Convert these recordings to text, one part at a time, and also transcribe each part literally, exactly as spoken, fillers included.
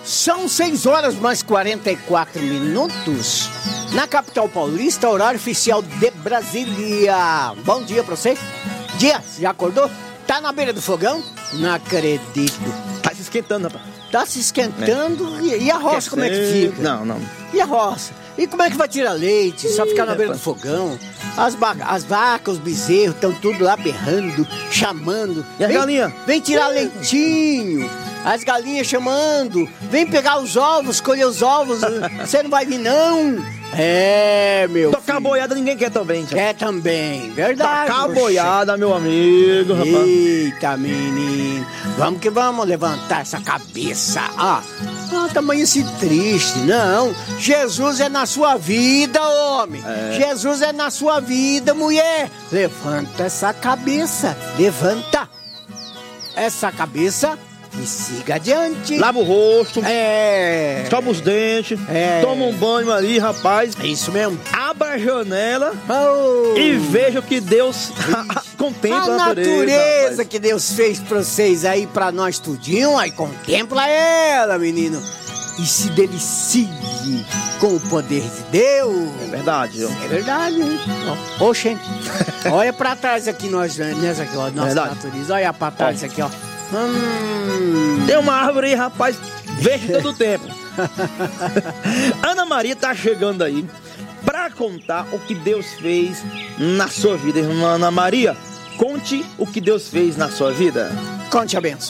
São seis horas mais quarenta e quatro minutos. Na capital paulista, horário oficial de Brasília. Bom dia pra você. Dia, já acordou? Tá na beira do fogão? Não acredito. Tá se esquentando, rapaz. Tá se esquentando. É. E, e a roça, como é que fica? Não, não. E a roça? E como é que vai tirar leite? Só ficar na beira do fogão? As, as vacas, os bezerros estão tudo lá berrando, chamando. E a galinha? Vem tirar leitinho. As galinhas chamando. Vem pegar os ovos, colher os ovos. Você não vai vir, não? É, meu Tocar filho. Boiada ninguém quer também. Tia. Quer também, verdade. Tocar boiada, meu amigo, rapaz. Eita, menino. Vamos que vamos levantar essa cabeça. Ah, ah tamanho esse triste. Não, Jesus é na sua vida, homem. É. Jesus é na sua vida, mulher. Levanta essa cabeça. Levanta essa cabeça. E siga adiante. Lava o rosto. É. Escova os dentes. É. Toma um banho ali, rapaz. É isso mesmo. Abra a janela. Oh. E veja o que Deus contempla a, a natureza. natureza que Deus fez pra vocês aí, pra nós tudinho. Aí contempla ela, menino. E se delicie com o poder de Deus. É verdade. Eu... É verdade, hein? Oxe, olha pra trás aqui, nós, nessa aqui, ó. Nossa verdade. natureza. Olha pra trás aqui, ó. Hum. Tem uma árvore aí, rapaz, verde todo o tempo. Ana Maria tá chegando aí pra contar o que Deus fez na sua vida. Irmã Ana Maria, conte o que Deus fez na sua vida. Conte a bênção.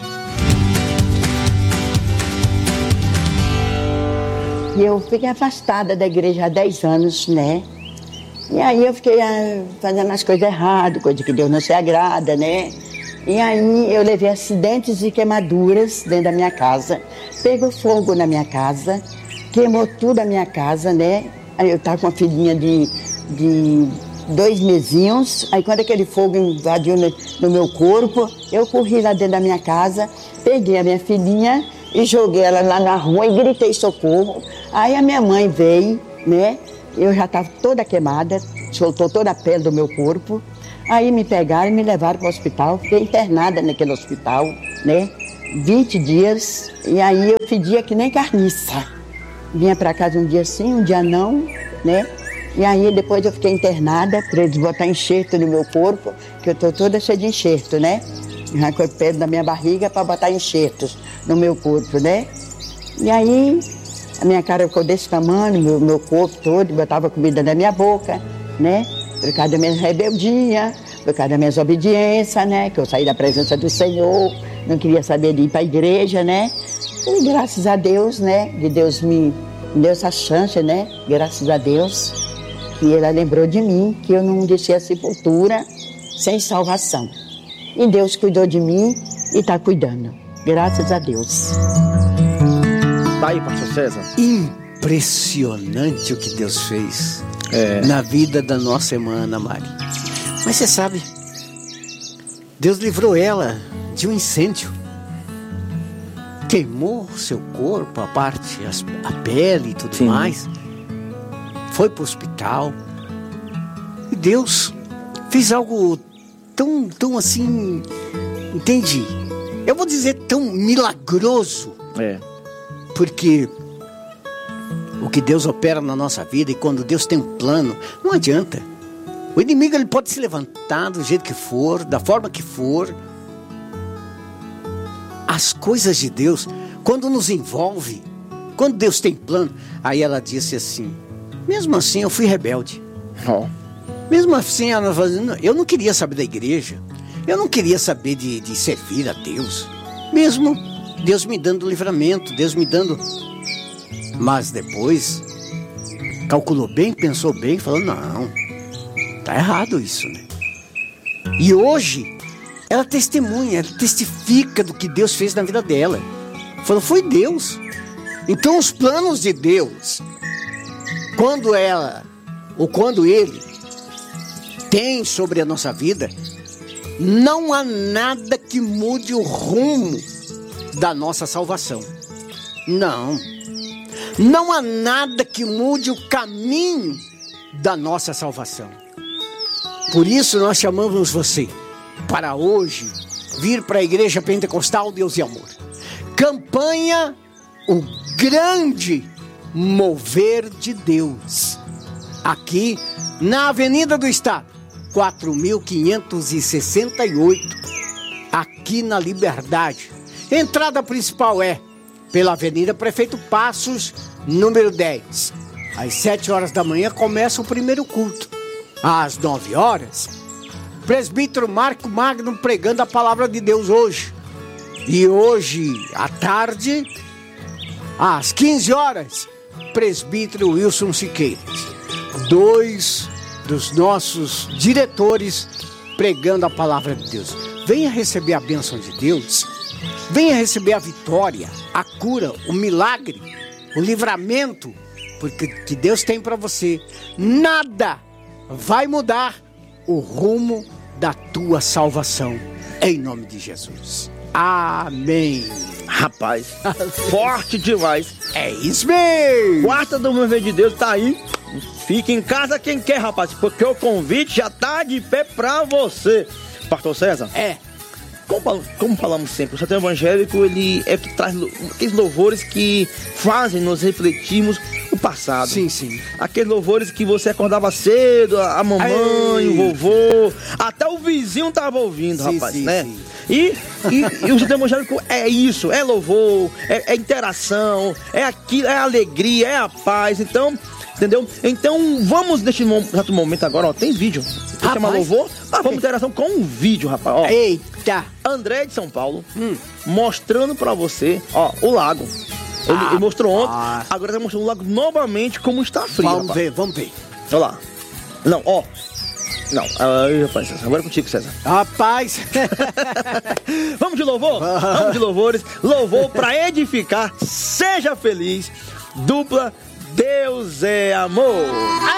Eu fiquei afastada da igreja há dez anos, né? E aí eu fiquei ah, fazendo as coisas erradas, coisa que Deus não se agrada, né? E aí eu levei acidentes e queimaduras dentro da minha casa. Pegou fogo na minha casa, queimou tudo a minha casa, né? Aí eu estava com uma filhinha de, de dois mesinhos. Aí quando aquele fogo invadiu no, no meu corpo, eu corri lá dentro da minha casa, peguei a minha filhinha e joguei ela lá na rua e gritei socorro. Aí a minha mãe veio, né? Eu já estava toda queimada, soltou toda a pele do meu corpo. Aí me pegaram e me levaram para o hospital, fiquei internada naquele hospital, né? vinte dias, e aí eu fedia que nem carniça. Vinha para casa um dia sim, um dia não, né? E aí depois eu fiquei internada para eles botar enxerto no meu corpo, que eu tô toda cheia de enxerto, né? Arrancou o pé da minha barriga para botar enxertos no meu corpo, né? E aí a minha cara ficou desse tamanho, meu, meu corpo todo, botava comida na minha boca, né? Por causa da minha rebeldia, por causa da minha desobediência, né? Que eu saí da presença do Senhor, não queria saber de ir para a igreja, né? E graças a Deus, né? Que Deus me deu essa chance, né? Graças a Deus, que Ele lembrou de mim, que eu não deixei a sepultura sem salvação. E Deus cuidou de mim e está cuidando. Graças a Deus. Tá aí, pastor César. Impressionante o que Deus fez. É. Na vida da nossa irmã Ana Maria. Mas você sabe, Deus livrou ela de um incêndio. Queimou seu corpo, a parte, a pele e tudo Sim. mais. Foi para o hospital. E Deus fez algo tão, tão assim, entende? Eu vou dizer tão milagroso. É. Porque o que Deus opera na nossa vida, e quando Deus tem um plano, não adianta. O inimigo ele pode se levantar do jeito que for, da forma que for. As coisas de Deus, quando nos envolve, quando Deus tem plano, aí ela disse assim, mesmo assim eu fui rebelde. Oh. Mesmo assim ela falou, eu não queria saber da igreja, eu não queria saber de, de servir a Deus. Mesmo Deus me dando livramento, Deus me dando... Mas depois, calculou bem, pensou bem, falou, não, tá errado isso, né? E hoje, ela testemunha, ela testifica do que Deus fez na vida dela. Falou, foi Deus. Então os planos de Deus, quando ela, ou quando Ele, tem sobre a nossa vida, não há nada que mude o rumo da nossa salvação. Não. Não há nada que mude o caminho da nossa salvação. Por isso nós chamamos você para hoje vir para a Igreja Pentecostal Deus e Amor. Campanha o grande mover de Deus. Aqui na Avenida do Estado, quatro mil quinhentos e sessenta e oito, aqui na Liberdade. Entrada principal é pela Avenida Prefeito Passos, número dez. Às sete horas da manhã começa o primeiro culto. Às nove horas, presbítero Marco Magno pregando a palavra de Deus hoje. E hoje, à tarde, às quinze horas, presbítero Wilson Siqueiros. Dois dos nossos diretores pregando a palavra de Deus. Venha receber a bênção de Deus. Venha receber a vitória, a cura, o milagre, o livramento, porque que Deus tem para você. Nada vai mudar o rumo da tua salvação, em nome de Jesus. Amém. Rapaz, forte demais. É isso mesmo. Quarta do Mover de Deus tá aí. Fica em casa quem quer, rapaz, porque o convite já tá de pé pra você. Pastor César? É. Como, como falamos sempre, o sertão evangélico, ele é que traz aqueles louvores que fazem nos refletirmos o passado. Sim, sim. Aqueles louvores que você acordava cedo, a mamãe, Ei. o vovô, até o vizinho tava ouvindo, sim, rapaz, sim, né? Sim. E, e, e o sertão evangélico é isso, é louvor, é, é interação, é aquilo, é alegria, é a paz, então... Entendeu? Então, vamos neste exato momento agora, ó, tem vídeo. Você chama louvor, mas vamos interação com um vídeo, rapaz, ó. Eita! André de São Paulo, hum. mostrando pra você, ó, o lago. Ele, ah, ele mostrou ontem, ah. agora tá mostrando o lago novamente como está frio, Vamos rapaz. ver, vamos ver. Olha lá. Não, ó. Não, aí, rapaz, agora é contigo, César. Rapaz! Vamos de louvor? Vamos de louvores. Louvor pra edificar, seja feliz, dupla Deus é amor.